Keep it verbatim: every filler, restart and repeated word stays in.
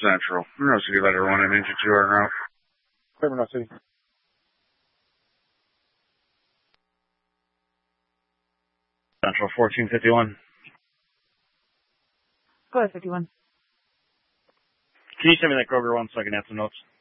Central. No City letter one and engine two are en route. Clear Monroe City. Central fourteen fifty-one. Go ahead, fifty-one. Can you send me that Kroger one so I can add some notes?